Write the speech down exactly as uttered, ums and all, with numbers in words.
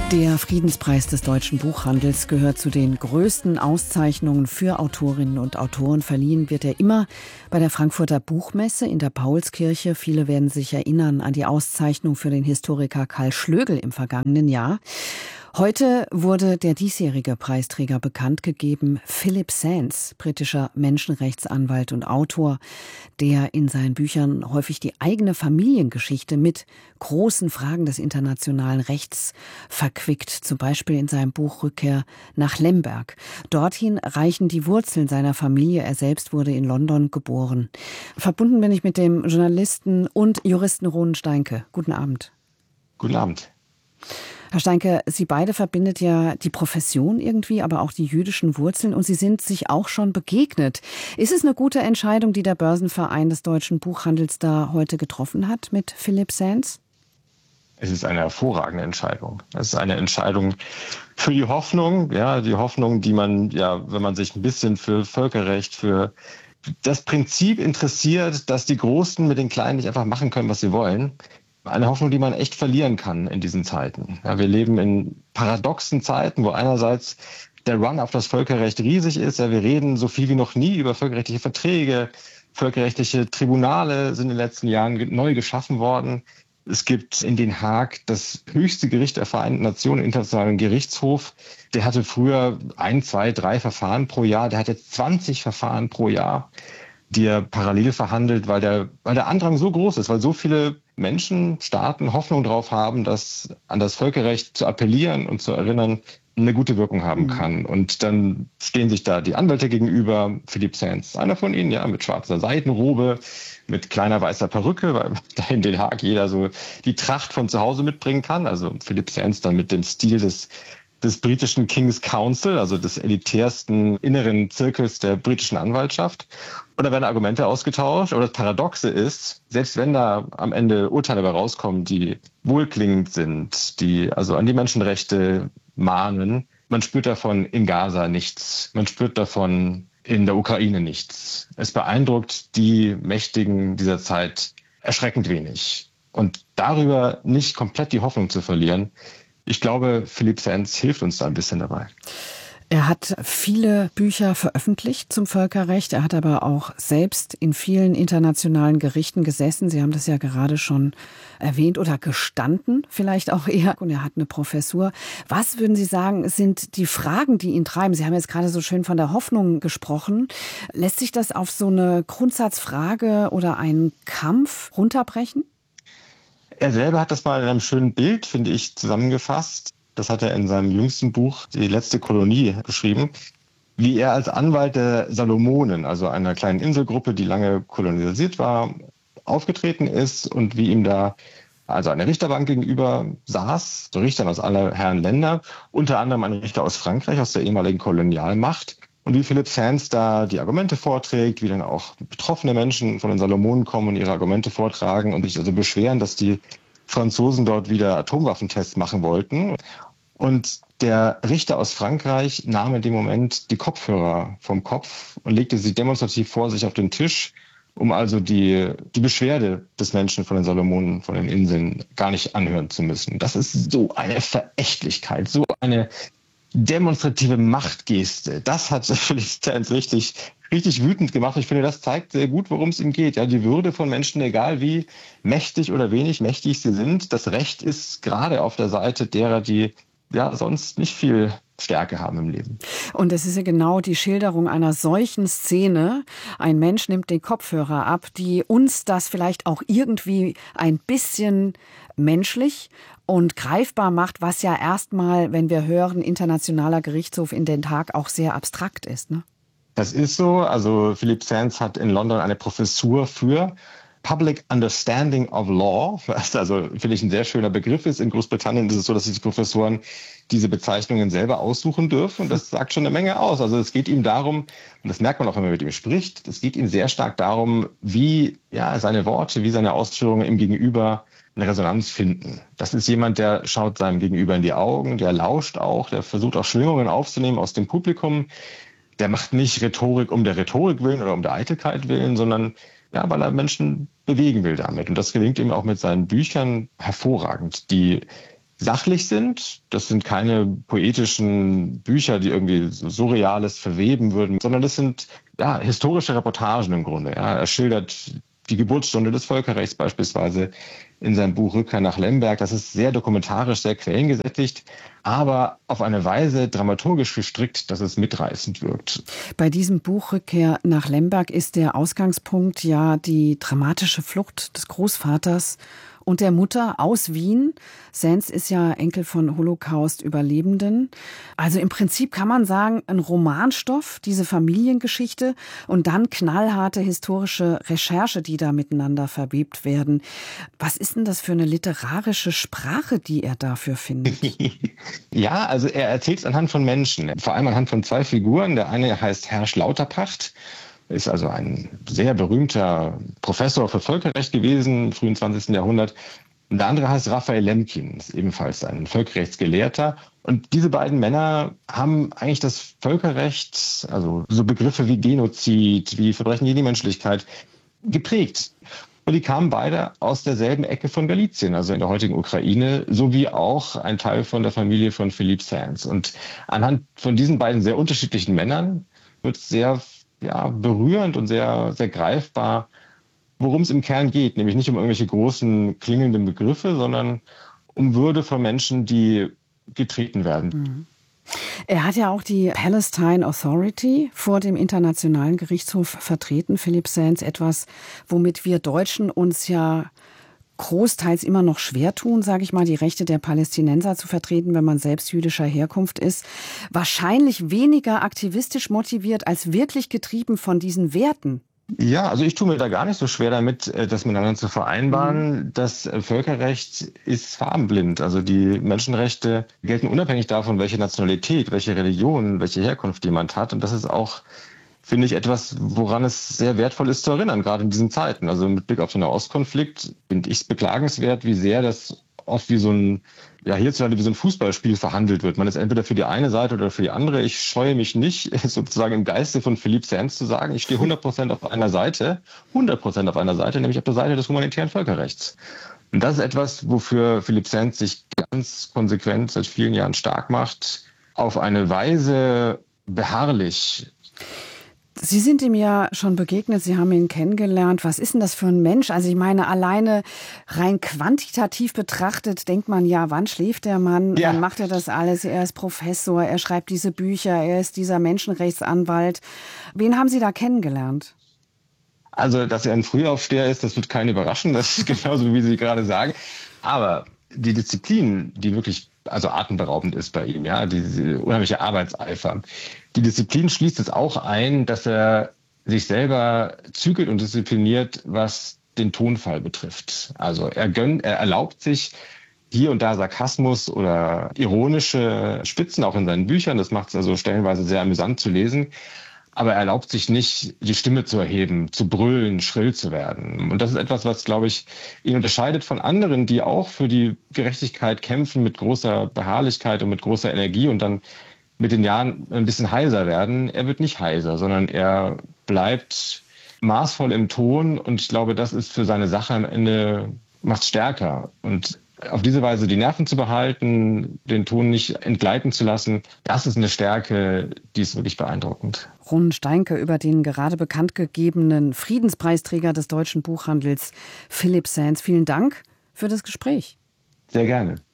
Der Friedenspreis des deutschen Buchhandels gehört zu den größten Auszeichnungen für Autorinnen und Autoren. Verliehen wird er immer bei der Frankfurter Buchmesse in der Paulskirche. Viele werden sich erinnern an die Auszeichnung für den Historiker Karl Schlögel im vergangenen Jahr. Heute wurde der diesjährige Preisträger bekannt gegeben, Philip Sands, britischer Menschenrechtsanwalt und Autor, der in seinen Büchern häufig die eigene Familiengeschichte mit großen Fragen des internationalen Rechts verquickt, zum Beispiel in seinem Buch Rückkehr nach Lemberg. Dorthin reichen die Wurzeln seiner Familie. Er selbst wurde in London geboren. Verbunden bin ich mit dem Journalisten und Juristen Ronen Steinke. Guten Abend. Guten Abend. Herr Steinke, Sie beide verbindet ja die Profession irgendwie, aber auch die jüdischen Wurzeln, und Sie sind sich auch schon begegnet. Ist es eine gute Entscheidung, die der Börsenverein des deutschen Buchhandels da heute getroffen hat mit Philip Sands? Es ist eine hervorragende Entscheidung. Es ist eine Entscheidung für die Hoffnung, ja, die Hoffnung, die man, ja, wenn man sich ein bisschen für Völkerrecht, für das Prinzip interessiert, dass die Großen mit den Kleinen nicht einfach machen können, was sie wollen. Eine Hoffnung, die man echt verlieren kann in diesen Zeiten. Ja, wir leben in paradoxen Zeiten, wo einerseits der Run auf das Völkerrecht riesig ist. Ja, wir reden so viel wie noch nie über völkerrechtliche Verträge. Völkerrechtliche Tribunale sind in den letzten Jahren neu geschaffen worden. Es gibt in Den Haag das höchste Gericht der Vereinten Nationen, den Internationalen Gerichtshof. Der hatte früher ein, zwei, drei Verfahren pro Jahr. Der hat jetzt zwanzig Verfahren pro Jahr, die er parallel verhandelt, weil der, weil der Andrang so groß ist, weil so viele Menschen, Staaten Hoffnung drauf haben, dass an das Völkerrecht zu appellieren und zu erinnern eine gute Wirkung haben kann. Und dann stehen sich da die Anwälte gegenüber, Philip Sands, einer von ihnen, ja, mit schwarzer Seidenrobe, mit kleiner weißer Perücke, weil da in Den Haag jeder so die Tracht von zu Hause mitbringen kann. Also Philip Sands dann mit dem Stil des des britischen King's Council, also des elitärsten inneren Zirkels der britischen Anwaltschaft. Und da werden Argumente ausgetauscht. Aber das Paradoxe ist, selbst wenn da am Ende Urteile dabei rauskommen, die wohlklingend sind, die also an die Menschenrechte mahnen, man spürt davon in Gaza nichts. Man spürt davon in der Ukraine nichts. Es beeindruckt die Mächtigen dieser Zeit erschreckend wenig. Und darüber nicht komplett die Hoffnung zu verlieren, ich glaube, Philip Sands hilft uns da ein bisschen dabei. Er hat viele Bücher veröffentlicht zum Völkerrecht. Er hat aber auch selbst in vielen internationalen Gerichten gesessen. Sie haben das ja gerade schon erwähnt oder gestanden, vielleicht auch eher. Und er hat eine Professur. Was würden Sie sagen, sind die Fragen, die ihn treiben? Sie haben jetzt gerade so schön von der Hoffnung gesprochen. Lässt sich das auf so eine Grundsatzfrage oder einen Kampf runterbrechen? Er selber hat das mal in einem schönen Bild, finde ich, zusammengefasst. Das hat er in seinem jüngsten Buch, Die letzte Kolonie, geschrieben. Wie er als Anwalt der Salomonen, also einer kleinen Inselgruppe, die lange kolonialisiert war, aufgetreten ist und wie ihm da also eine Richterbank gegenüber saß, so Richtern aus aller Herren Länder, unter anderem ein Richter aus Frankreich, aus der ehemaligen Kolonialmacht. Und wie Philip Sands da die Argumente vorträgt, wie dann auch betroffene Menschen von den Salomonen kommen und ihre Argumente vortragen und sich also beschweren, dass die Franzosen dort wieder Atomwaffentests machen wollten. Und der Richter aus Frankreich nahm in dem Moment die Kopfhörer vom Kopf und legte sie demonstrativ vor sich auf den Tisch, um also die, die Beschwerde des Menschen von den Salomonen, von den Inseln gar nicht anhören zu müssen. Das ist so eine Verächtlichkeit, so eine demonstrative Machtgeste. Das hat Philip Sands richtig, richtig wütend gemacht. Ich finde, das zeigt sehr gut, worum es ihm geht. Ja, die Würde von Menschen, egal wie mächtig oder wenig mächtig sie sind. Das Recht ist gerade auf der Seite derer, die ja sonst nicht viel Stärke haben im Leben. Und es ist ja genau die Schilderung einer solchen Szene. Ein Mensch nimmt den Kopfhörer ab, die uns das vielleicht auch irgendwie ein bisschen menschlich und greifbar macht, was ja erstmal, wenn wir hören, Internationaler Gerichtshof in Den Haag, auch sehr abstrakt ist, ne? Das ist so. Also Philip Sands hat in London eine Professur für Public Understanding of Law, was also, finde ich, ein sehr schöner Begriff ist. In Großbritannien ist es so, dass die Professoren diese Bezeichnungen selber aussuchen dürfen. Und das sagt schon eine Menge aus. Also es geht ihm darum, und das merkt man auch, wenn man mit ihm spricht, es geht ihm sehr stark darum, wie ja seine Worte, wie seine Ausführungen im Gegenüber eine Resonanz finden. Das ist jemand, der schaut seinem Gegenüber in die Augen, der lauscht auch, der versucht auch Schwingungen aufzunehmen aus dem Publikum. Der macht nicht Rhetorik um der Rhetorik willen oder um der Eitelkeit willen, sondern ja, weil er Menschen bewegen will damit. Und das gelingt ihm auch mit seinen Büchern hervorragend. Die sachlich sind. Das sind keine poetischen Bücher, die irgendwie so Surreales verweben würden, sondern das sind ja historische Reportagen im Grunde. Ja. Er schildert die Geburtsstunde des Völkerrechts beispielsweise in seinem Buch Rückkehr nach Lemberg. Das ist sehr dokumentarisch, sehr quellengesättigt, aber auf eine Weise dramaturgisch gestrickt, dass es mitreißend wirkt. Bei diesem Buch Rückkehr nach Lemberg ist der Ausgangspunkt ja die dramatische Flucht des Großvaters und der Mutter aus Wien. Sands ist ja Enkel von Holocaust-Überlebenden. Also im Prinzip kann man sagen, ein Romanstoff, diese Familiengeschichte und dann knallharte historische Recherche, die da miteinander verwebt werden. Was ist denn das für eine literarische Sprache, die er dafür findet? Ja, also er erzählt es anhand von Menschen, vor allem anhand von zwei Figuren. Der eine heißt Hersch Lauterpacht, ist also ein sehr berühmter Professor für Völkerrecht gewesen im frühen zwanzigsten Jahrhundert. Und der andere heißt Raphael Lemkin, ist ebenfalls ein Völkerrechtsgelehrter. Und diese beiden Männer haben eigentlich das Völkerrecht, also so Begriffe wie Genozid, wie Verbrechen gegen die Menschlichkeit, geprägt. Und die kamen beide aus derselben Ecke von Galizien, also in der heutigen Ukraine, sowie auch ein Teil von der Familie von Philippe Sands. Und anhand von diesen beiden sehr unterschiedlichen Männern wird sehr ja, berührend und sehr, sehr greifbar, worum es im Kern geht. Nämlich nicht um irgendwelche großen klingenden Begriffe, sondern um Würde von Menschen, die getreten werden. Mhm. Er hat ja auch die Palestine Authority vor dem Internationalen Gerichtshof vertreten, Philippe Sands, etwas, womit wir Deutschen uns ja großteils immer noch schwer tun, sage ich mal, die Rechte der Palästinenser zu vertreten, wenn man selbst jüdischer Herkunft ist. Wahrscheinlich weniger aktivistisch motiviert als wirklich getrieben von diesen Werten. Ja, also ich tue mir da gar nicht so schwer damit, das miteinander zu vereinbaren. Mhm. Das Völkerrecht ist farbenblind. Also die Menschenrechte gelten unabhängig davon, welche Nationalität, welche Religion, welche Herkunft jemand hat. Und das ist auch, finde ich, etwas, woran es sehr wertvoll ist zu erinnern, gerade in diesen Zeiten. Also mit Blick auf den Nahostkonflikt finde ich es beklagenswert, wie sehr das oft wie so ein, ja hierzulande wie so ein Fußballspiel verhandelt wird. Man ist entweder für die eine Seite oder für die andere. Ich scheue mich nicht, sozusagen im Geiste von Philippe Sands zu sagen, ich stehe hundert Prozent auf einer Seite, hundert Prozent auf einer Seite, nämlich auf der Seite des humanitären Völkerrechts. Und das ist etwas, wofür Philippe Sands sich ganz konsequent seit vielen Jahren stark macht, auf eine Weise beharrlich. Sie sind ihm ja schon begegnet, Sie haben ihn kennengelernt. Was ist denn das für ein Mensch? Also ich meine, alleine rein quantitativ betrachtet denkt man ja, wann schläft der Mann? Ja. Wann macht er das alles? Er ist Professor, er schreibt diese Bücher, er ist dieser Menschenrechtsanwalt. Wen haben Sie da kennengelernt? Also, dass er ein Frühaufsteher ist, das wird keinen überraschen. Das ist genauso, wie Sie gerade sagen. Aber die Disziplin, die wirklich also atemberaubend ist bei ihm, ja, diese unheimliche Arbeitseifer. Die Disziplin schließt es auch ein, dass er sich selber zügelt und diszipliniert, was den Tonfall betrifft. Also er gönnt, er erlaubt sich hier und da Sarkasmus oder ironische Spitzen auch in seinen Büchern. Das macht es also stellenweise sehr amüsant zu lesen. Aber er erlaubt sich nicht, die Stimme zu erheben, zu brüllen, schrill zu werden. Und das ist etwas, was, glaube ich, ihn unterscheidet von anderen, die auch für die Gerechtigkeit kämpfen mit großer Beharrlichkeit und mit großer Energie und dann mit den Jahren ein bisschen heiser werden. Er wird nicht heiser, sondern er bleibt maßvoll im Ton. Und ich glaube, das ist für seine Sache am Ende, macht stärker. Und auf diese Weise die Nerven zu behalten, den Ton nicht entgleiten zu lassen, das ist eine Stärke, die ist wirklich beeindruckend. Ron Steinke über den gerade bekannt gegebenen Friedenspreisträger des deutschen Buchhandels Philippe Sands. Vielen Dank für das Gespräch. Sehr gerne.